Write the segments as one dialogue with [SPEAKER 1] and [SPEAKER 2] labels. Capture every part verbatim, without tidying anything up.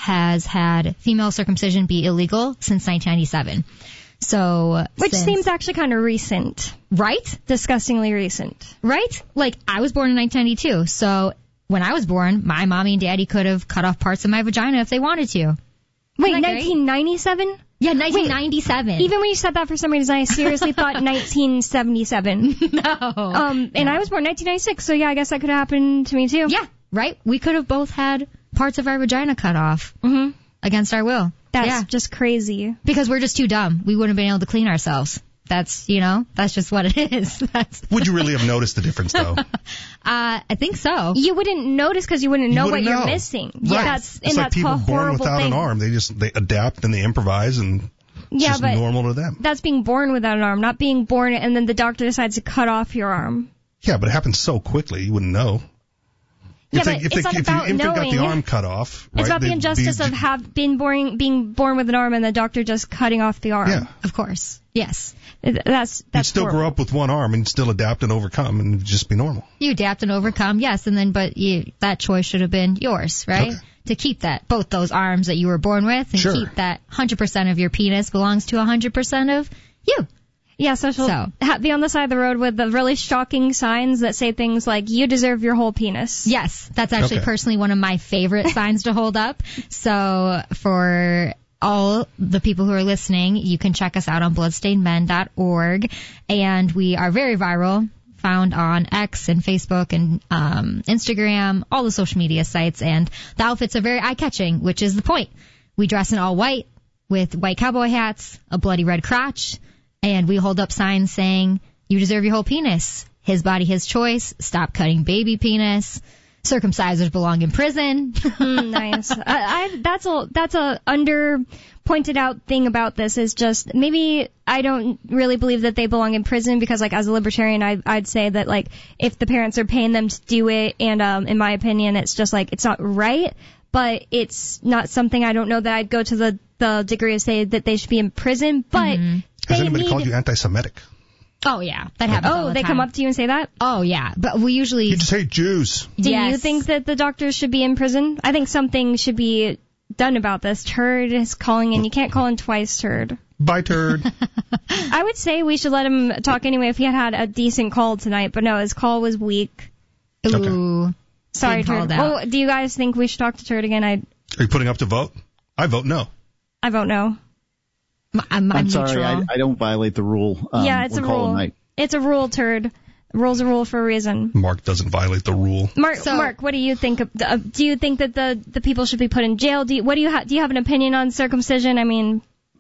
[SPEAKER 1] has had female circumcision be illegal since nineteen ninety-seven. So,
[SPEAKER 2] Which
[SPEAKER 1] since,
[SPEAKER 2] seems actually kind of recent.
[SPEAKER 1] Right?
[SPEAKER 2] Disgustingly recent.
[SPEAKER 1] Right? Like, I was born in nineteen ninety-two, so when I was born, my mommy and daddy could have cut off parts of my vagina if they wanted to.
[SPEAKER 2] Wait, nineteen ninety-seven?
[SPEAKER 1] Yeah, nineteen ninety-seven.
[SPEAKER 2] Wait, even when you said that for some reason, I seriously thought nineteen seventy-seven.
[SPEAKER 1] No.
[SPEAKER 2] Um, and
[SPEAKER 1] no.
[SPEAKER 2] I was born in nineteen ninety-six, so yeah, I guess that could happen to me too.
[SPEAKER 1] Yeah, right? We could have both had parts of our vagina cut off
[SPEAKER 2] Mm-hmm.
[SPEAKER 1] against our will.
[SPEAKER 2] That's
[SPEAKER 1] yeah.
[SPEAKER 2] just crazy.
[SPEAKER 1] Because we're just too dumb. We wouldn't have been able to clean ourselves. That's, you know, that's just what it is. That's
[SPEAKER 3] Would you really have noticed the difference, though?
[SPEAKER 1] uh, I think so.
[SPEAKER 2] You wouldn't notice because you wouldn't know
[SPEAKER 3] You
[SPEAKER 2] what
[SPEAKER 3] wouldn't
[SPEAKER 2] you're
[SPEAKER 3] know.
[SPEAKER 2] missing.
[SPEAKER 3] Right.
[SPEAKER 2] Yeah, that's
[SPEAKER 3] It's
[SPEAKER 2] and
[SPEAKER 3] like
[SPEAKER 2] that's
[SPEAKER 3] people
[SPEAKER 2] a
[SPEAKER 3] born
[SPEAKER 2] horrible
[SPEAKER 3] without
[SPEAKER 2] thing.
[SPEAKER 3] an arm. They just they adapt and they improvise, and it's
[SPEAKER 2] Yeah,
[SPEAKER 3] just
[SPEAKER 2] but
[SPEAKER 3] normal to them.
[SPEAKER 2] that's being born without an arm, not being born and then the doctor decides to cut off your arm.
[SPEAKER 3] Yeah, but it happens so quickly, you wouldn't know.
[SPEAKER 2] Yeah,
[SPEAKER 3] if they,
[SPEAKER 2] but
[SPEAKER 3] if
[SPEAKER 2] it's
[SPEAKER 3] they,
[SPEAKER 2] not
[SPEAKER 3] if
[SPEAKER 2] about
[SPEAKER 3] the infant
[SPEAKER 2] knowing.
[SPEAKER 3] got the arm cut off,
[SPEAKER 2] It's
[SPEAKER 3] right,
[SPEAKER 2] about the
[SPEAKER 3] they'd
[SPEAKER 2] injustice
[SPEAKER 3] be,
[SPEAKER 2] of have been born being born with an arm and the doctor just cutting off the arm.
[SPEAKER 3] Yeah.
[SPEAKER 1] Of course. Yes.
[SPEAKER 2] That's that's
[SPEAKER 3] You'd still
[SPEAKER 2] horrible.
[SPEAKER 3] grow up with one arm and still adapt and overcome and it'd just be normal.
[SPEAKER 1] You adapt and overcome, yes, and then, but you, that choice should have been yours, right?
[SPEAKER 3] Okay.
[SPEAKER 1] To keep that, both those arms that you were born with, and
[SPEAKER 3] Sure.
[SPEAKER 1] keep that one hundred percent of your penis belongs to one hundred percent of you.
[SPEAKER 2] Yeah, so she'll
[SPEAKER 1] So.
[SPEAKER 2] ha- be on the side of the road with the really shocking signs that say things like, you deserve your whole penis.
[SPEAKER 1] Yes, that's actually
[SPEAKER 3] Okay.
[SPEAKER 1] personally one of my favorite signs to hold up. So for all the people who are listening, you can check us out on bloodstained men dot org, and we are very viral, found on X and Facebook and um, Instagram, all the social media sites, and the outfits are very eye-catching, which is the point. We dress in all white with white cowboy hats, a bloody red crotch, and we hold up signs saying, you deserve your whole penis. His body, his choice. Stop cutting baby penis. Circumcisers belong in prison.
[SPEAKER 2] Mm, nice. I, I, that's a that's a under pointed out thing about this is just maybe I don't really believe that they belong in prison because like as a libertarian I I'd say that like if the parents are paying them to do it and um in my opinion it's just like it's not right, but it's not something I don't know that I'd go to the the degree of say that they should be in prison, but
[SPEAKER 1] Mm-hmm.
[SPEAKER 3] Has
[SPEAKER 2] they
[SPEAKER 3] anybody
[SPEAKER 2] need,
[SPEAKER 3] called you anti-Semitic?
[SPEAKER 1] Oh, yeah. That happens all
[SPEAKER 2] Oh,
[SPEAKER 1] the
[SPEAKER 2] they
[SPEAKER 1] time.
[SPEAKER 2] come up to you and say that?
[SPEAKER 1] Oh, yeah. But we usually...
[SPEAKER 3] You just hate Jews.
[SPEAKER 2] Do
[SPEAKER 1] Yes.
[SPEAKER 2] you think that the doctors should be in prison? I think something should be done about this. Turd is calling in. You can't call in twice, Turd.
[SPEAKER 3] Bye, turd.
[SPEAKER 2] I would say we should let him talk anyway if he had had a decent call tonight, but no, his call was weak.
[SPEAKER 1] Ooh.
[SPEAKER 2] Sorry,
[SPEAKER 1] Being called
[SPEAKER 2] Turd.
[SPEAKER 1] out.
[SPEAKER 2] Well, do you guys think we should talk to Turd again? I
[SPEAKER 3] Are you putting up to vote? I vote no.
[SPEAKER 2] I vote no.
[SPEAKER 1] I'm, I'm,
[SPEAKER 4] I'm sorry,
[SPEAKER 1] neutral.
[SPEAKER 4] I, I don't violate the rule. Um,
[SPEAKER 2] yeah, it's
[SPEAKER 4] we're
[SPEAKER 2] a
[SPEAKER 4] calling
[SPEAKER 2] rule.
[SPEAKER 4] night.
[SPEAKER 2] It's a rule, Turd. Rule's a rule for a reason.
[SPEAKER 3] Mark doesn't violate the rule.
[SPEAKER 2] Mark,
[SPEAKER 1] So-
[SPEAKER 2] Mark, what do you think? Of, uh, do you think that the the people should be put in jail? Do you, what do you ha- do? You have an opinion on circumcision? I mean,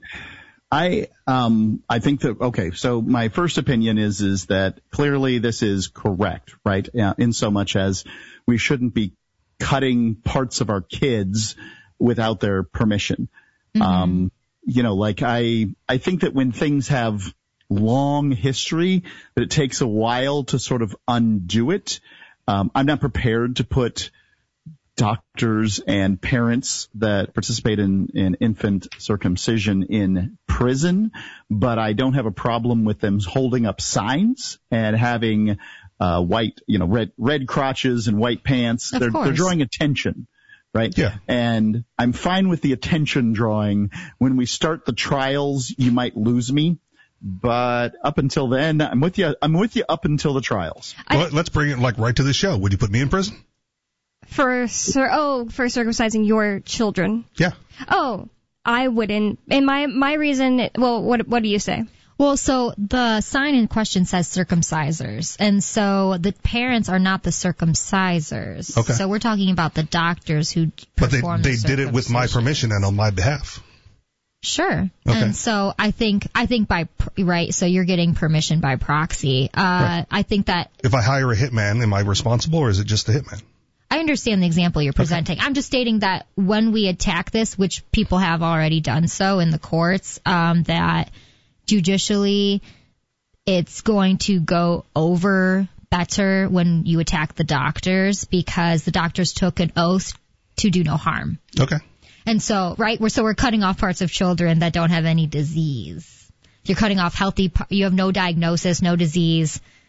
[SPEAKER 4] I um I think that okay. So my first opinion is is that clearly this is correct, right? Uh, in so much as we shouldn't be cutting parts of our kids without their permission.
[SPEAKER 2] Mm-hmm.
[SPEAKER 4] Um, you know, like I I think that when things have long history, that it takes a while to sort of undo it. Um, I'm not prepared to put doctors and parents that participate in, in infant circumcision in prison, but I don't have a problem with them holding up signs and having uh, white, you know, red red crotches and white pants.
[SPEAKER 1] Of
[SPEAKER 4] they're
[SPEAKER 1] course.
[SPEAKER 4] they're drawing attention, right?
[SPEAKER 3] Yeah.
[SPEAKER 4] And I'm fine with the attention drawing. When we start the trials, you might lose me. But up until then, I'm with you. I'm with you up until the trials.
[SPEAKER 2] I-
[SPEAKER 3] Well, let's bring it like right to the show. Would you put me in prison?
[SPEAKER 2] for cir- oh, for circumcising your children.
[SPEAKER 3] Yeah.
[SPEAKER 2] Oh, I wouldn't. And my my reason. Well, what what do you say?
[SPEAKER 1] Well, so the sign in question says circumcisers, and so the parents are not the circumcisers.
[SPEAKER 3] Okay.
[SPEAKER 1] So we're talking about the doctors who
[SPEAKER 3] But they
[SPEAKER 1] perform the
[SPEAKER 3] they did it with my
[SPEAKER 1] circumcision.
[SPEAKER 3] permission and on my behalf.
[SPEAKER 1] Sure.
[SPEAKER 3] Okay.
[SPEAKER 1] And so I think I think by pr- right, so you're getting permission by proxy. Uh,
[SPEAKER 3] Right.
[SPEAKER 1] I think that
[SPEAKER 3] If I hire a hitman, am I responsible or is it just the hitman?
[SPEAKER 1] I understand the example you're presenting. I'm just stating that when we attack this, which people have already done so in the courts, um, that judicially it's going to go over better when you attack the doctors because the doctors took an oath to do no harm.
[SPEAKER 3] Okay.
[SPEAKER 1] And so, right, we're so we're cutting off parts of children that don't have any disease. You're cutting off healthy, par- you have no diagnosis, no disease.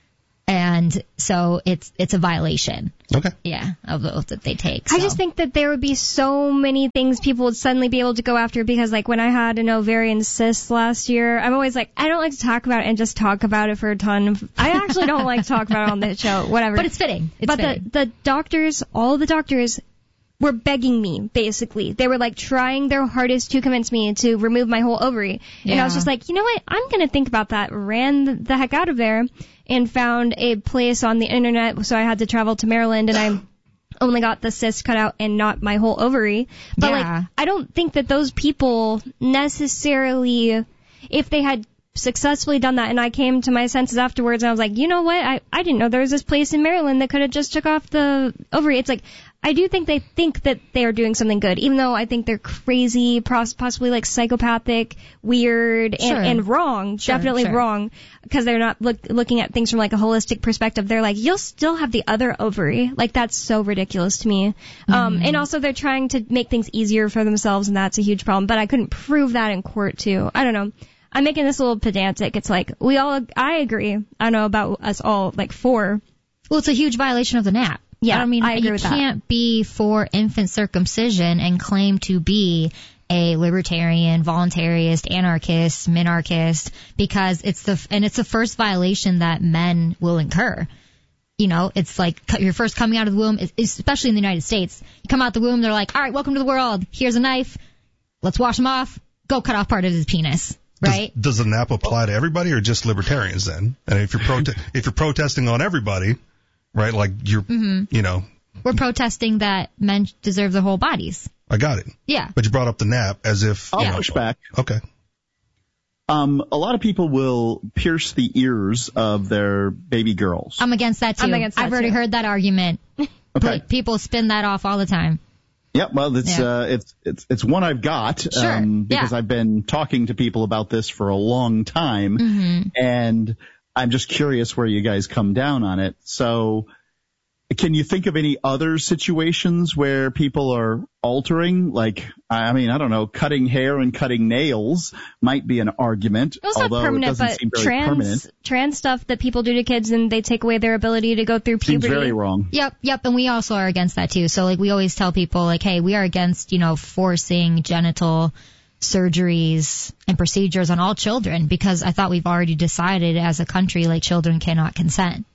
[SPEAKER 1] And so it's it's a violation.
[SPEAKER 3] Okay.
[SPEAKER 1] Yeah, of the oath that they take.
[SPEAKER 2] I
[SPEAKER 1] so.
[SPEAKER 2] just think that there would be so many things people would suddenly be able to go after because, like, when I had an ovarian cyst last year, I'm always like, I don't like to talk about it and just talk about it for a ton of, I actually don't like to talk about it on the show, whatever.
[SPEAKER 1] But it's fitting. It's
[SPEAKER 2] but
[SPEAKER 1] fitting.
[SPEAKER 2] the the doctors, all the doctors were begging me, basically. They were, like, trying their hardest to convince me to remove my whole ovary. And I was
[SPEAKER 1] Yeah.
[SPEAKER 2] just like, you know what? I'm going to think about that. Ran the, the heck out of there and found a place on the internet. So I had to travel to Maryland, and I only got the cyst cut out and not my whole ovary. But,
[SPEAKER 1] Yeah.
[SPEAKER 2] like, I don't think that those people necessarily, if they had successfully done that, and I came to my senses afterwards, and I was like, you know what? I, I didn't know there was this place in Maryland that could have just took off the ovary. It's like, I do think they think that they are doing something good, even though I think they're crazy, pos- possibly like psychopathic, weird, and,
[SPEAKER 1] Sure.
[SPEAKER 2] and wrong.
[SPEAKER 1] Sure,
[SPEAKER 2] definitely
[SPEAKER 1] sure.
[SPEAKER 2] wrong, because they're not look, looking at things from like a holistic perspective. They're like, you'll still have the other ovary. Like, that's so ridiculous to me. Um, and also they're trying to make things easier for themselves, and that's a huge problem. But I couldn't prove that in court too. I don't know. I'm making this a little pedantic. It's like, we all, I agree. I don't know about us all, like four.
[SPEAKER 1] Well, it's a huge violation of the N A P.
[SPEAKER 2] Yeah,
[SPEAKER 1] I mean,
[SPEAKER 2] I agree
[SPEAKER 1] you
[SPEAKER 2] with that.
[SPEAKER 1] can't be for infant circumcision and claim to be a libertarian, voluntarist, anarchist, minarchist, because it's the, and it's the first violation that men will incur. You know, it's like you're first coming out of the womb, especially in the United States. You come out the womb, they're like, all right, welcome to the world. Here's a knife. Let's wash him off. Go cut off part of his penis. Right?
[SPEAKER 3] Does, does the N A P apply to everybody or just libertarians then? And if you're prote- if you're protesting on everybody, right? Like you're,
[SPEAKER 1] Mm-hmm.
[SPEAKER 3] you know,
[SPEAKER 1] We're protesting that men deserve their whole bodies.
[SPEAKER 3] I got it.
[SPEAKER 1] Yeah.
[SPEAKER 3] But you brought up the N A P as if.
[SPEAKER 4] I'll
[SPEAKER 3] you know,
[SPEAKER 4] push back.
[SPEAKER 3] Okay.
[SPEAKER 4] Um, a lot of people will pierce the ears of their baby girls.
[SPEAKER 1] I'm against that too.
[SPEAKER 2] I'm against that
[SPEAKER 1] I've already
[SPEAKER 2] too.
[SPEAKER 1] heard that argument.
[SPEAKER 4] Okay.
[SPEAKER 1] People spin that off all the time.
[SPEAKER 4] Yeah, well, it's
[SPEAKER 1] Yeah.
[SPEAKER 4] uh, it's it's it's one I've got
[SPEAKER 1] Sure,
[SPEAKER 4] um, because
[SPEAKER 1] yeah.
[SPEAKER 4] I've been talking to people about this for a long time,
[SPEAKER 1] Mm-hmm.
[SPEAKER 4] and I'm just curious where you guys come down on it. So, can you think of any other situations where people are altering? Like, I mean, I don't know, cutting hair and cutting nails might be an argument,
[SPEAKER 2] Well, it's not
[SPEAKER 4] although it
[SPEAKER 2] permanent,
[SPEAKER 4] doesn't
[SPEAKER 2] but
[SPEAKER 4] seem very
[SPEAKER 2] trans
[SPEAKER 4] permanent.
[SPEAKER 2] trans stuff that people do to kids, and they take away their ability to go through
[SPEAKER 4] Seems
[SPEAKER 2] puberty.
[SPEAKER 4] very wrong.
[SPEAKER 1] Yep, yep, and we also are against that too. So like we always tell people like, hey, we are against, you know, forcing genital surgeries and procedures on all children because I thought we've already decided as a country like children cannot consent.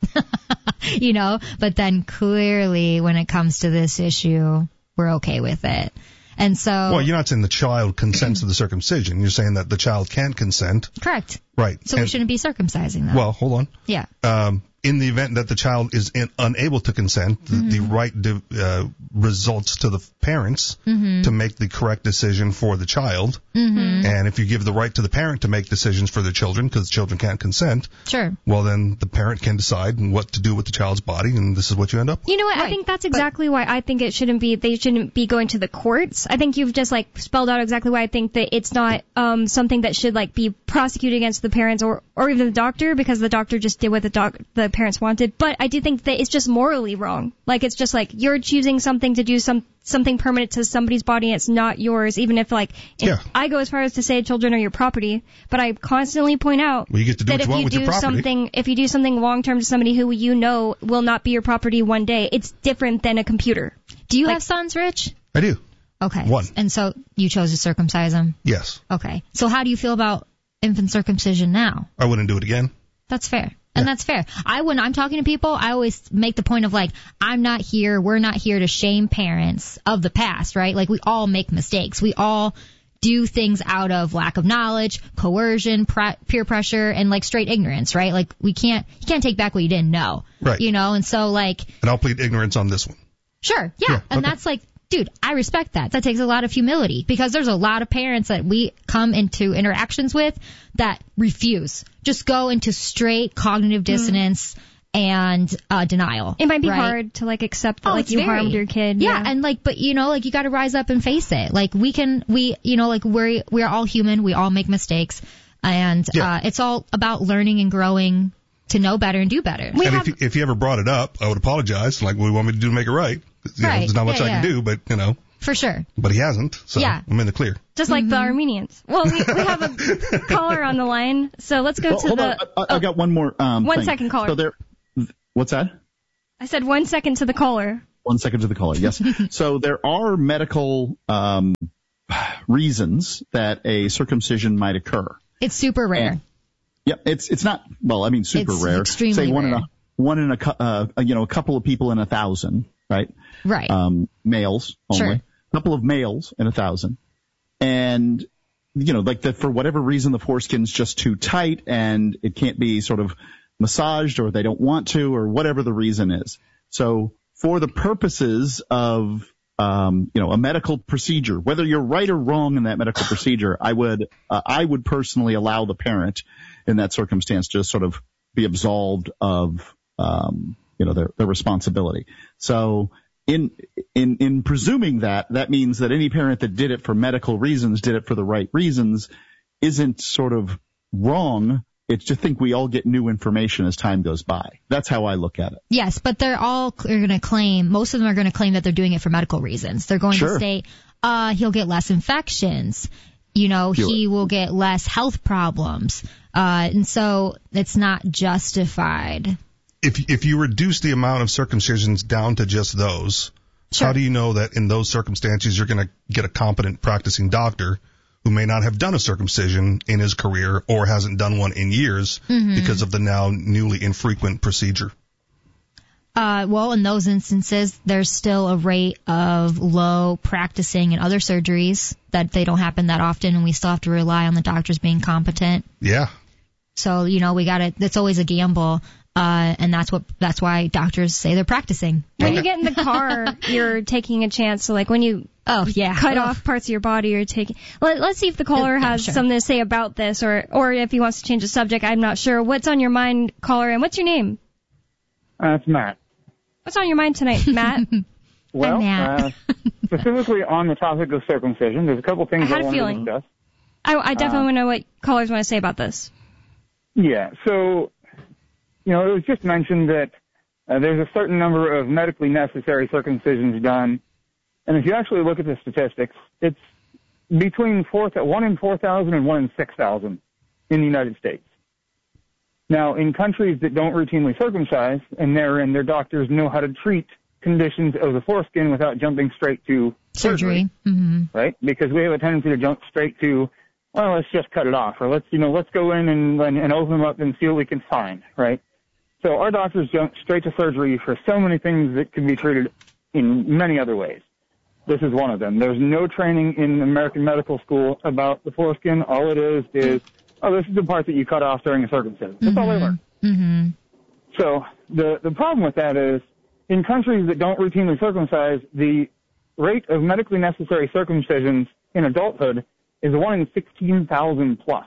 [SPEAKER 1] You know, but then clearly when it comes to this issue, we're okay with it. And so
[SPEAKER 3] Well, you're not saying the child consents to the circumcision. You're saying that the child can't consent.
[SPEAKER 1] correct.
[SPEAKER 3] Right.
[SPEAKER 1] So we
[SPEAKER 3] And-
[SPEAKER 1] shouldn't be circumcising them.
[SPEAKER 3] Well, hold on.
[SPEAKER 1] yeah.
[SPEAKER 3] Um, in the event that the child is in, unable to consent, the, the right de- uh, results to the parents to make the correct decision for the child. Mm-hmm. And if you give the right to the parent to make decisions for their children, because children can't consent,
[SPEAKER 1] Sure.
[SPEAKER 3] well, then the parent can decide what to do with the child's body, and this is what you end up with.
[SPEAKER 2] You know what? I
[SPEAKER 1] Right.
[SPEAKER 2] think that's exactly why I think it shouldn't be. They shouldn't be going to the courts. I think you've just like spelled out exactly why I think that it's not um something that should like be prosecuted against the parents or or even the doctor, because the doctor just did what the doc the parents wanted. But I do think that it's just morally wrong. Like, it's just like you're choosing something to do some something permanent to somebody's body and it's not yours. Even if like if
[SPEAKER 3] Yeah.
[SPEAKER 2] I go as far as to say children are your property, but I constantly point out
[SPEAKER 3] Well, you get to do
[SPEAKER 2] that
[SPEAKER 3] what
[SPEAKER 2] if
[SPEAKER 3] you want
[SPEAKER 2] you
[SPEAKER 3] with
[SPEAKER 2] do
[SPEAKER 3] your property.
[SPEAKER 2] something if you do something long term to somebody who you know will not be your property one day, it's different than a computer.
[SPEAKER 1] Do you
[SPEAKER 2] Like-
[SPEAKER 1] have sons, Rich?
[SPEAKER 3] I do.
[SPEAKER 1] Okay.
[SPEAKER 3] One.
[SPEAKER 1] And so you chose to circumcise them.
[SPEAKER 3] Yes.
[SPEAKER 1] Okay. So how do you feel about infant circumcision now?
[SPEAKER 3] I wouldn't do it again.
[SPEAKER 1] That's fair. And that's fair. I, when I'm talking to people, I always make the point of like, I'm not here, we're not here to shame parents of the past, right? Like we all make mistakes. We all do things out of lack of knowledge, coercion, pre- peer pressure, and like straight ignorance, right? Like we can't, you can't take back what you didn't know.
[SPEAKER 3] Right.
[SPEAKER 1] You know, and so like,
[SPEAKER 3] And I'll plead ignorance on this one.
[SPEAKER 1] sure, yeah.
[SPEAKER 3] Yeah,
[SPEAKER 1] And
[SPEAKER 3] okay.
[SPEAKER 1] that's like, dude, I respect that. That takes a lot of humility because there's a lot of parents that we come into interactions with that refuse. Just go into straight cognitive dissonance and uh, denial.
[SPEAKER 2] It might be
[SPEAKER 1] right?
[SPEAKER 2] hard to like accept that
[SPEAKER 1] Oh,
[SPEAKER 2] like
[SPEAKER 1] it's
[SPEAKER 2] you
[SPEAKER 1] very-
[SPEAKER 2] harmed your kid.
[SPEAKER 1] Yeah, and like, but you know, like you got to rise up and face it. Like we can, we, you know, like we're we're all human. We all make mistakes, and
[SPEAKER 3] Yeah.
[SPEAKER 1] uh, it's all about learning and growing to know better and do better.
[SPEAKER 2] We
[SPEAKER 3] and
[SPEAKER 2] have-
[SPEAKER 3] if, you, if you ever brought it up, I would apologize. Like, what do you want me to do to make it right? You know,
[SPEAKER 1] Right.
[SPEAKER 3] there's not much
[SPEAKER 1] Yeah,
[SPEAKER 3] I can
[SPEAKER 1] yeah.
[SPEAKER 3] do, but, you know,
[SPEAKER 1] For sure.
[SPEAKER 3] but he hasn't. So
[SPEAKER 1] Yeah.
[SPEAKER 3] I'm in the clear.
[SPEAKER 2] just like the Armenians. Well, we, we have a caller on the line, so let's go
[SPEAKER 4] Well,
[SPEAKER 2] to
[SPEAKER 4] hold
[SPEAKER 2] the.
[SPEAKER 4] on. I, I- I've got one more um,
[SPEAKER 2] One
[SPEAKER 4] thing.
[SPEAKER 2] second, caller.
[SPEAKER 4] So there, What's that?
[SPEAKER 2] I said one second to the caller.
[SPEAKER 4] One second to the caller, yes. So there are medical um, reasons that a circumcision might occur.
[SPEAKER 1] It's super rare.
[SPEAKER 4] And, yeah, it's it's not, well, I mean, super
[SPEAKER 1] it's
[SPEAKER 4] rare.
[SPEAKER 1] Extremely
[SPEAKER 4] Say one
[SPEAKER 1] rare.
[SPEAKER 4] in a one in a cou- uh, you know a couple of people in a thousand, right?
[SPEAKER 1] Right.
[SPEAKER 4] Um, males only.
[SPEAKER 1] Sure.
[SPEAKER 4] A couple of males in a thousand, and you know, like the for whatever reason the foreskin's just too tight and it can't be sort of massaged, or they don't want to, or whatever the reason is. So for the purposes of um, you know a medical procedure, whether you're right or wrong in that medical procedure, I would uh, I would personally allow the parent in that circumstance to sort of be absolved of um, you know their, their responsibility. So in in in presuming that, that means that any parent that did it for medical reasons did it for the right reasons isn't sort of wrong. It's just think we all get new information as time goes by. That's how I look at it.
[SPEAKER 1] Yes, but they're all are going to claim, most of them are going to claim that they're doing it for medical reasons. They're going
[SPEAKER 4] Sure.
[SPEAKER 1] to say, uh, he'll get less infections. You know,
[SPEAKER 4] Do
[SPEAKER 1] he
[SPEAKER 4] it.
[SPEAKER 1] will get less health problems. Uh, and so it's not justified.
[SPEAKER 3] If if you reduce the amount of circumcisions down to just those,
[SPEAKER 1] Sure.
[SPEAKER 3] how do you know that in those circumstances you're going to get a competent practicing doctor who may not have done a circumcision in his career or hasn't done one in years
[SPEAKER 1] Mm-hmm.
[SPEAKER 3] because of the now newly infrequent procedure?
[SPEAKER 1] Uh, well, in those instances, there's still a rate of low practicing and other surgeries that they don't happen that often, and we still have to rely on the doctors being competent.
[SPEAKER 3] Yeah.
[SPEAKER 1] So, you know, we got to, it's always a gamble. Uh, and that's what, that's why doctors say they're practicing.
[SPEAKER 2] When you get in the car, you're taking a chance. So, like, when you
[SPEAKER 1] Oh, yeah.
[SPEAKER 2] cut
[SPEAKER 1] Ugh.
[SPEAKER 2] off parts of your body, you're taking. Let, let's see if the caller
[SPEAKER 1] Yeah,
[SPEAKER 2] has
[SPEAKER 1] sure.
[SPEAKER 2] something to say about this, or or if he wants to change the subject. I'm not sure. What's on your mind, caller? And what's your name?
[SPEAKER 5] Uh, it's Matt.
[SPEAKER 2] What's on your mind tonight, Matt?
[SPEAKER 5] Well,
[SPEAKER 1] Matt.
[SPEAKER 5] uh, specifically on the topic of circumcision, there's a couple things
[SPEAKER 2] I had
[SPEAKER 5] I
[SPEAKER 2] a
[SPEAKER 5] want
[SPEAKER 2] feeling.
[SPEAKER 5] to discuss.
[SPEAKER 2] I, I definitely
[SPEAKER 5] Uh,
[SPEAKER 2] want to know what callers want to say about this.
[SPEAKER 5] Yeah, so, you know, it was just mentioned that uh, there's a certain number of medically necessary circumcisions done, and if you actually look at the statistics, it's between four, one in four thousand and one in six thousand in the United States. Now, in countries that don't routinely circumcise, and therein their doctors know how to treat conditions of the foreskin without jumping straight to surgery,
[SPEAKER 1] Surgery. Mm-hmm.
[SPEAKER 5] right? Because we have a tendency to jump straight to, well, let's just cut it off, or let's, you know, let's go in and, and, and open them up and see what we can find, right? So our doctors jump straight to surgery for so many things that can be treated in many other ways. This is one of them. There's no training in American medical school about the foreskin. All it is is, oh, this is the part that you cut off during a circumcision. That's all they learn.
[SPEAKER 1] Mm-hmm.
[SPEAKER 5] So the, the problem with that is, in countries that don't routinely circumcise, the rate of medically necessary circumcisions in adulthood is one in sixteen thousand plus.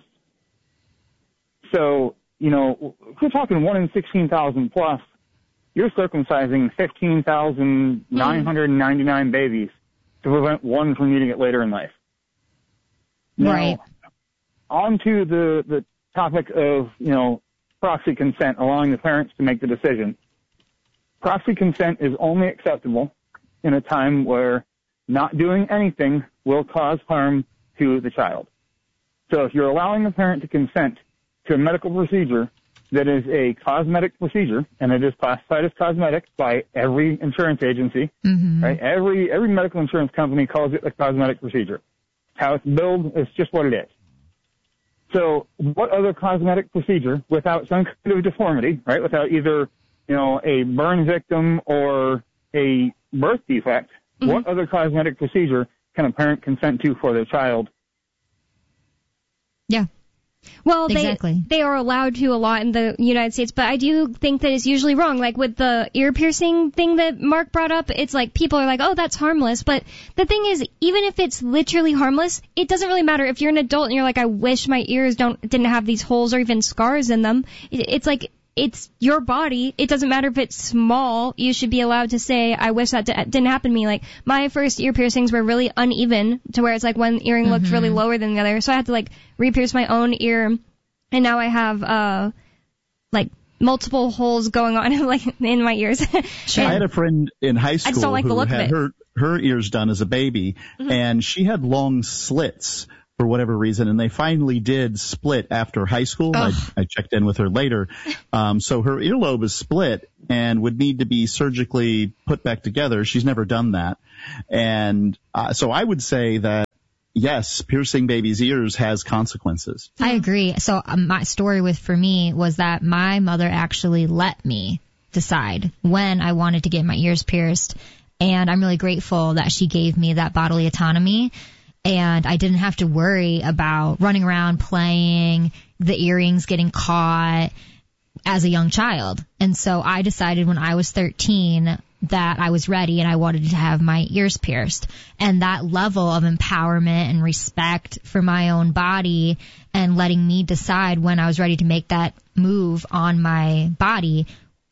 [SPEAKER 5] So, you know, if we're talking one in sixteen thousand plus, you're circumcising fifteen thousand nine hundred ninety-nine babies to prevent one from needing it later in life. Now,
[SPEAKER 1] Right.
[SPEAKER 5] on to the, the topic of, you know, proxy consent, allowing the parents to make the decision. Proxy consent is only acceptable in a time where not doing anything will cause harm to the child. So if you're allowing the parent to consent to a medical procedure that is a cosmetic procedure, and it is classified as cosmetic by every insurance agency,
[SPEAKER 1] Mm-hmm.
[SPEAKER 5] right? Every every medical insurance company calls it a cosmetic procedure. How it's billed is just what it is. So what other cosmetic procedure without some kind of deformity, right, without either, you know, a burn victim or a birth defect,
[SPEAKER 2] Mm-hmm.
[SPEAKER 5] what other cosmetic procedure can a parent consent to for their child?
[SPEAKER 1] Yeah.
[SPEAKER 2] Well, they
[SPEAKER 1] Exactly.
[SPEAKER 2] they are allowed to a lot in the United States, but I do think that it's usually wrong. Like with the ear piercing thing that Mark brought up, it's like people are like, oh, that's harmless. But the thing is, even if it's literally harmless, it doesn't really matter. If you're an adult and you're like, I wish my ears don't didn't have these holes or even scars in them, it, it's like, it's your body. It doesn't matter if it's small. You should be allowed to say, I wish that d- didn't happen to me. Like, my first ear piercings were really uneven to where it's like one earring looked really lower than the other. So I had to like re-pierce my own ear. And now I have, uh, like multiple holes going on like in my ears.
[SPEAKER 1] Sure.
[SPEAKER 4] I had a friend in high school
[SPEAKER 2] don't like the
[SPEAKER 4] who
[SPEAKER 2] look of
[SPEAKER 4] had
[SPEAKER 2] it.
[SPEAKER 4] her her ears done as a baby,
[SPEAKER 2] Mm-hmm.
[SPEAKER 4] and she had long slits for whatever reason, and they finally did split after high school. I, I checked in with her later. Um, so her earlobe is split and would need to be surgically put back together. She's never done that. And uh, so I would say that, yes, piercing babies' ears has consequences.
[SPEAKER 1] I agree. So um, my story with for me was that my mother actually let me decide when I wanted to get my ears pierced. And I'm really grateful that she gave me that bodily autonomy. And I didn't have to worry about running around playing, the earrings getting caught as a young child. And so I decided when I was thirteen that I was ready and I wanted to have my ears pierced. And that level of empowerment and respect for my own body and letting me decide when I was ready to make that move on my body,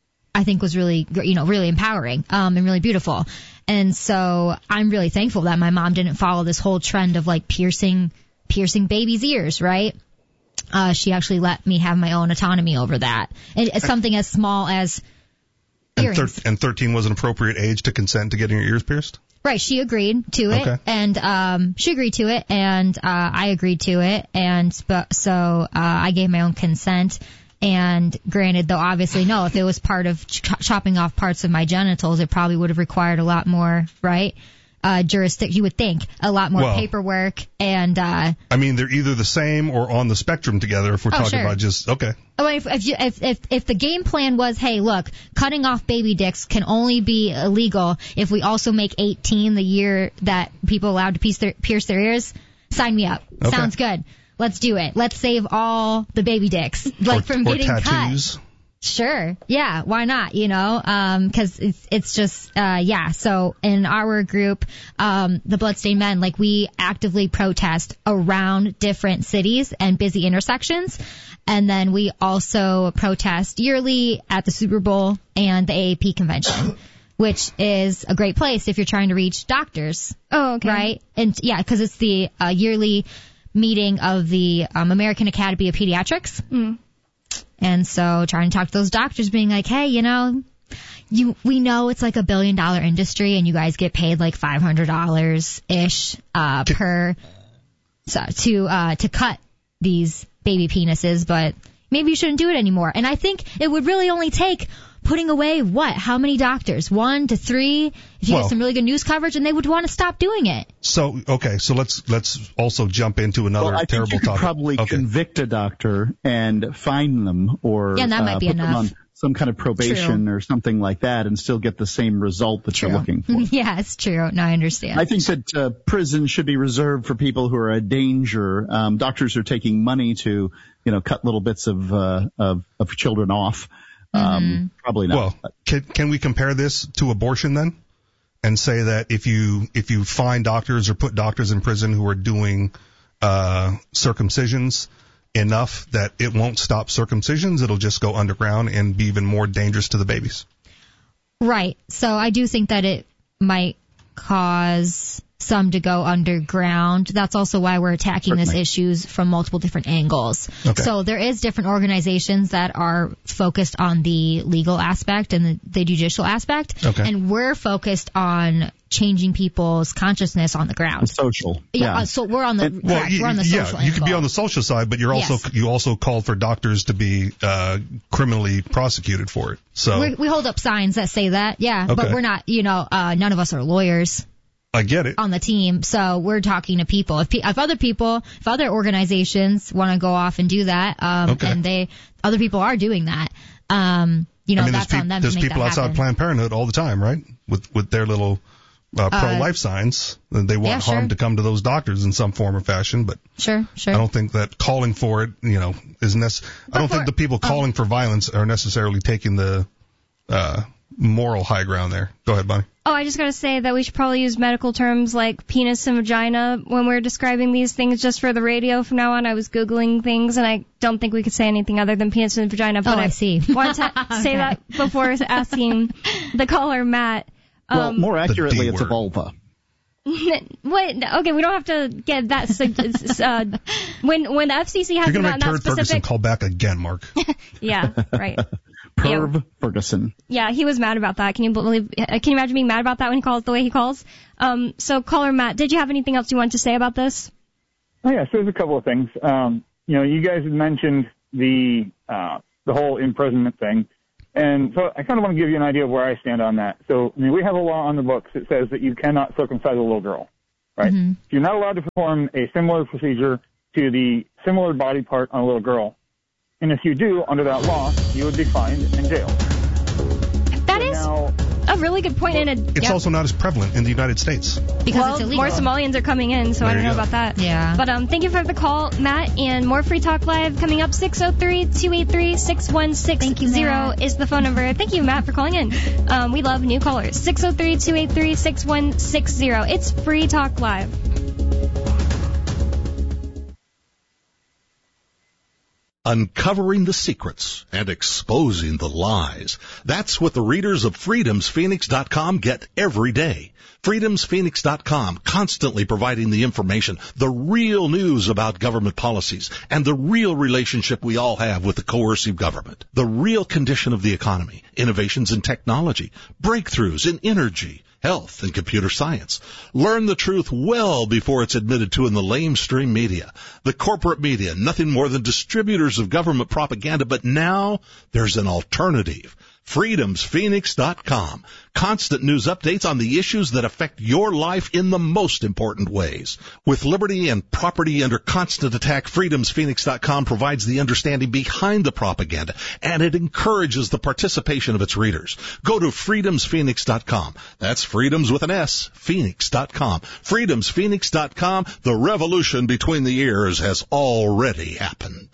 [SPEAKER 1] I think was really, you know, really empowering, um, and really beautiful. And so I'm really thankful that my mom didn't follow this whole trend of like piercing, piercing babies' ears, right? Uh, she actually let me have my own autonomy over that. And it's something as small as
[SPEAKER 3] earrings. And, thir- and thirteen was an appropriate age to consent to getting your ears pierced?
[SPEAKER 1] Right. She agreed to it.
[SPEAKER 3] Okay.
[SPEAKER 1] And, um, she agreed to it and, uh, I agreed to it. And sp- so, uh, I gave my own consent. And granted, though, obviously, no, if it was part of ch- chopping off parts of my genitals, it probably would have required a lot more, right? Uh, jurisdiction, you would think, a lot more
[SPEAKER 3] well,
[SPEAKER 1] paperwork and, uh,
[SPEAKER 3] I mean, they're either the same or on the spectrum together if we're
[SPEAKER 1] oh,
[SPEAKER 3] talking
[SPEAKER 1] sure.
[SPEAKER 3] about just, okay.
[SPEAKER 1] Oh, if, if, you, if, if, if the game plan was, hey, look, cutting off baby dicks can only be illegal if we also make eighteen the year that people are allowed to pierce their, pierce their ears, sign me up.
[SPEAKER 3] Okay.
[SPEAKER 1] Sounds good. Let's do it. Let's save all the baby dicks, like
[SPEAKER 3] or,
[SPEAKER 1] from
[SPEAKER 3] or
[SPEAKER 1] getting
[SPEAKER 3] tattoos.
[SPEAKER 1] cut. Sure. Yeah. Why not? You know, um, cause it's, it's just, uh, yeah. So in our group, um, the Bloodstained Men, like we actively protest around different cities and busy intersections. And then we also protest yearly at the Super Bowl and the A A P convention, which is a great place if you're trying to reach doctors.
[SPEAKER 2] Oh, okay.
[SPEAKER 1] Right. And yeah, cause it's the, uh, yearly meeting of the, um, American Academy of Pediatrics.
[SPEAKER 2] Mm.
[SPEAKER 1] And so trying to talk to those doctors being like, hey, you know, you, we know it's like a billion dollar industry and you guys get paid like five hundred dollars ish, uh, per, so, to, uh, to cut these baby penises, but maybe you shouldn't do it anymore. And I think it would really only take putting away what? How many doctors? One to three? If you
[SPEAKER 3] well,
[SPEAKER 1] get some really good news coverage, and they would want to stop doing it.
[SPEAKER 3] So, okay, so let's let's also jump into another
[SPEAKER 4] well, I
[SPEAKER 3] terrible
[SPEAKER 4] think you could
[SPEAKER 3] topic.
[SPEAKER 4] probably
[SPEAKER 3] okay.
[SPEAKER 4] convict a doctor and fine them or
[SPEAKER 1] Yeah, that might
[SPEAKER 4] uh,
[SPEAKER 1] be
[SPEAKER 4] put
[SPEAKER 1] enough.
[SPEAKER 4] them on some kind of probation
[SPEAKER 1] True.
[SPEAKER 4] or something like that and still get the same result that
[SPEAKER 1] True.
[SPEAKER 4] you're looking for.
[SPEAKER 1] Yeah, it's true. No, I understand.
[SPEAKER 4] I think that uh, prison should be reserved for people who are a danger. Um, doctors are taking money to, you know, cut little bits of uh, of, of children off. Um,
[SPEAKER 1] Mm-hmm.
[SPEAKER 4] Probably not.
[SPEAKER 3] Well, can, can we compare this to abortion then? And say that if you if you find doctors or put doctors in prison who are doing uh, circumcisions enough that it won't stop circumcisions, it'll just go underground and be even more dangerous to the babies.
[SPEAKER 1] Right. So I do think that it might cause some to go underground. That's also why we're attacking
[SPEAKER 4] Certainly.
[SPEAKER 1] this issues from multiple different angles.
[SPEAKER 3] Okay.
[SPEAKER 1] So there is different organizations that are focused on the legal aspect and the, the judicial aspect.
[SPEAKER 3] Okay.
[SPEAKER 1] And we're focused on changing people's consciousness on the ground.
[SPEAKER 4] Social.
[SPEAKER 1] Yeah.
[SPEAKER 4] Yeah.
[SPEAKER 1] uh, So we're on the,
[SPEAKER 4] And-
[SPEAKER 3] Well,
[SPEAKER 1] correct,
[SPEAKER 3] you,
[SPEAKER 1] we're on the
[SPEAKER 3] yeah,
[SPEAKER 1] social
[SPEAKER 3] you could be
[SPEAKER 1] angle.
[SPEAKER 3] on the social side, but you're also
[SPEAKER 1] Yes.
[SPEAKER 3] you also called for doctors to be uh, criminally prosecuted for it. So
[SPEAKER 1] we we hold up signs that say that, yeah, but
[SPEAKER 3] Okay.
[SPEAKER 1] we're not, you know, uh, none of us are lawyers
[SPEAKER 3] I get it.
[SPEAKER 1] on the team, so we're talking to people. If, pe- if other people, if other organizations want to go off and do that, um,
[SPEAKER 3] Okay.
[SPEAKER 1] and they, other people are doing that, um, you know,
[SPEAKER 3] I mean, there's,
[SPEAKER 1] that's on
[SPEAKER 3] peop-
[SPEAKER 1] them
[SPEAKER 3] there's
[SPEAKER 1] to make
[SPEAKER 3] people
[SPEAKER 1] that
[SPEAKER 3] outside
[SPEAKER 1] happen.
[SPEAKER 3] Planned Parenthood all the time, right? With with their little uh, pro-life signs. They want
[SPEAKER 1] yeah, sure.
[SPEAKER 3] harm to come to those doctors in some form or fashion, but
[SPEAKER 1] Sure, sure.
[SPEAKER 3] I don't think that calling for it, you know, is nec- I don't
[SPEAKER 1] for-
[SPEAKER 3] think the people calling for violence are necessarily taking the uh, moral high ground there. Go ahead, Bonnie.
[SPEAKER 2] Oh, I just gotta say that we should probably use medical terms like penis and vagina when we're describing these things just for the radio from now on. I was Googling things and I don't think we could say anything other than penis and vagina, but
[SPEAKER 1] Oh, I see.
[SPEAKER 2] wanted to say
[SPEAKER 1] Okay.
[SPEAKER 2] that before asking the caller, Matt.
[SPEAKER 4] Well,
[SPEAKER 2] Um,
[SPEAKER 4] more accurately,
[SPEAKER 3] D
[SPEAKER 4] it's a
[SPEAKER 3] word.
[SPEAKER 4] vulva.
[SPEAKER 2] Wait, okay, we don't have to get that. su- uh, when when the F C C
[SPEAKER 3] You're
[SPEAKER 2] hasn't
[SPEAKER 3] going to
[SPEAKER 2] gotten
[SPEAKER 3] make
[SPEAKER 2] that
[SPEAKER 3] Turd Ferguson
[SPEAKER 2] specific,
[SPEAKER 3] call back again, Mark.
[SPEAKER 2] yeah, right.
[SPEAKER 4] Perv Ferguson.
[SPEAKER 2] Yeah, he was mad about that. Can you believe? uh, Can you imagine being mad about that when he calls the way he calls? Um, so caller Matt, did you have anything else you wanted to say about this?
[SPEAKER 5] Oh, yeah, so there's a couple of things. Um, you know, you guys had mentioned the uh, the whole imprisonment thing. And so I kind of want to give you an idea of where I stand on that. So, I mean, we have a law on the books that says that you cannot circumcise a little girl, right? Mm-hmm. You're not allowed to perform a similar procedure to the similar body part on a little girl. And if you do, under that law, you would be fined and jailed.
[SPEAKER 2] That
[SPEAKER 5] so
[SPEAKER 2] is
[SPEAKER 5] now,
[SPEAKER 2] a really good point.
[SPEAKER 3] Well,
[SPEAKER 2] in a,
[SPEAKER 3] it's
[SPEAKER 2] yep.
[SPEAKER 3] also not as prevalent in the United States.
[SPEAKER 1] Because
[SPEAKER 2] well,
[SPEAKER 1] it's illegal.
[SPEAKER 2] more Somalians are coming in, so
[SPEAKER 3] There
[SPEAKER 2] I don't
[SPEAKER 3] you
[SPEAKER 2] know
[SPEAKER 3] go.
[SPEAKER 2] about that.
[SPEAKER 1] Yeah.
[SPEAKER 2] But um, thank you for the call, Matt, and more Free Talk Live coming up. six oh three, two eight three, six one six zero is the phone number. Thank you, Matt, for calling in. Um, we love new callers. six oh three, two eight three, six one six zero. It's Free Talk Live.
[SPEAKER 6] Uncovering the secrets and exposing the lies. That's what the readers of freedoms phoenix dot com get every day. freedoms phoenix dot com, constantly providing the information, the real news about government policies, and the real relationship we all have with the coercive government. The real condition of the economy, innovations in technology, breakthroughs in energy, health, and computer science. Learn the truth well before it's admitted to in the lamestream media. The corporate media, nothing more than distributors of government propaganda, but now there's an alternative. freedoms phoenix dot com. Constant news updates on the issues that affect your life in the most important ways. With liberty and property under constant attack, freedoms phoenix dot com provides the understanding behind the propaganda, and it encourages the participation of its readers. Go to freedoms phoenix dot com. That's freedoms with an S, phoenix dot com. freedoms phoenix dot com. The revolution between the ears has already happened.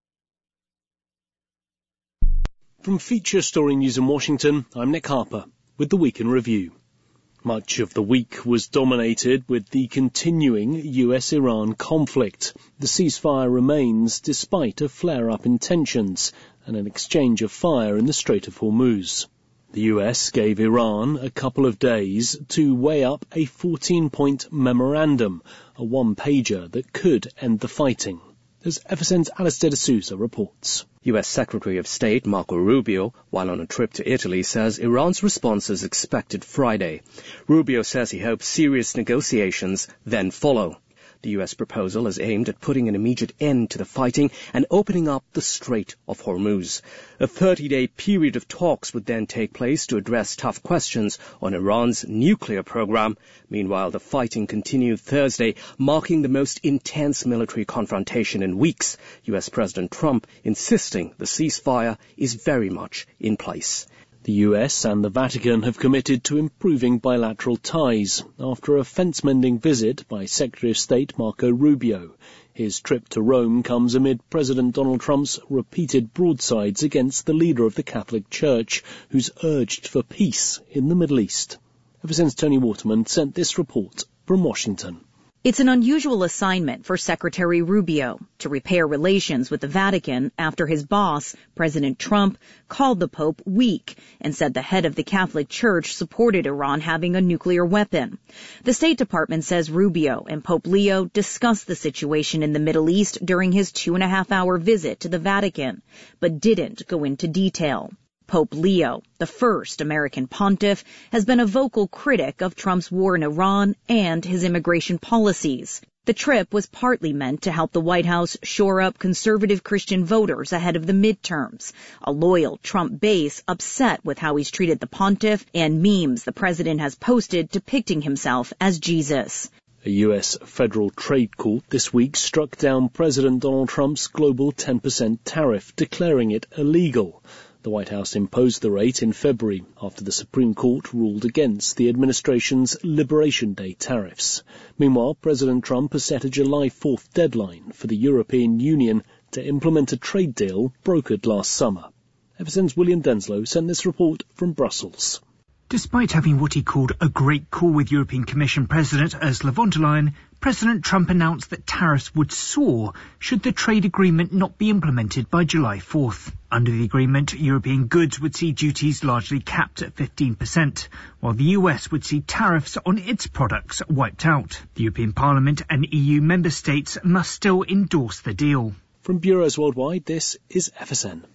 [SPEAKER 7] From Feature Story News in Washington, I'm Nick Harper with the Week in Review. Much of the week was dominated with the continuing U S Iran conflict. The ceasefire remains despite a flare-up in tensions and an exchange of fire in the Strait of Hormuz. The U S gave Iran a couple of days to weigh up a fourteen-point memorandum, a one-pager that could end the fighting. As F S N's Alistair D'Souza reports.
[SPEAKER 8] U S Secretary of State Marco Rubio, while on a trip to Italy, says Iran's response is expected Friday. Rubio says he hopes serious negotiations then follow. The U S proposal is aimed at putting an immediate end to the fighting and opening up the Strait of Hormuz. A thirty-day period of talks would then take place to address tough questions on Iran's nuclear program. Meanwhile, the fighting continued Thursday, marking the most intense military confrontation in weeks. U S President Trump insisting the ceasefire is very much in place.
[SPEAKER 7] The U S and the Vatican have committed to improving bilateral ties after a fence-mending visit by Secretary of State Marco Rubio. His trip to Rome comes amid President Donald Trump's repeated broadsides against the leader of the Catholic Church, who's urged for peace in the Middle East. Ever since Tony Waterman sent this report from Washington.
[SPEAKER 9] It's an unusual assignment for Secretary Rubio to repair relations with the Vatican after his boss, President Trump, called the Pope weak and said the head of the Catholic Church supported Iran having a nuclear weapon. The State Department says Rubio and Pope Leo discussed the situation in the Middle East during his two and a half hour visit to the Vatican, but didn't go into detail. Pope Leo, the first American pontiff, has been a vocal critic of Trump's war in Iran and his immigration policies. The trip was partly meant to help the White House shore up conservative Christian voters ahead of the midterms, a loyal Trump base upset with how he's treated the pontiff and memes the president has posted depicting himself as Jesus.
[SPEAKER 7] A U S federal trade court this week struck down President Donald Trump's global ten percent tariff, declaring it illegal. The White House imposed the rate in February after the Supreme Court ruled against the administration's Liberation Day tariffs. Meanwhile, President Trump has set a July fourth deadline for the European Union to implement a trade deal brokered last summer. Ever since William Denslow sent this report from Brussels.
[SPEAKER 10] Despite having what he called a great call with European Commission President Ursula von der Leyen, President Trump announced that tariffs would soar should the trade agreement not be implemented by July fourth. Under the agreement, European goods would see duties largely capped at fifteen percent, while the U S would see tariffs on its products wiped out. The European Parliament and E U member states must still endorse the deal.
[SPEAKER 7] From Bureaus Worldwide, this is F S N.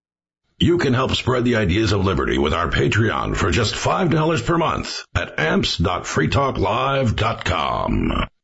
[SPEAKER 11] You can help spread the ideas of liberty with our Patreon for just five dollars per month at amps dot free talk live dot com.